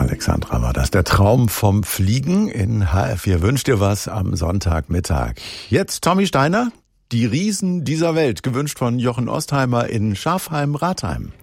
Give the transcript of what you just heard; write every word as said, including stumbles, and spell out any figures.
Alexandra war das. Der Traum vom Fliegen in H R vier wünscht dir was am Sonntagmittag. Jetzt Tommy Steiner, die Riesen dieser Welt, gewünscht von Jochen Ostheimer in Schafheim-Rathheim.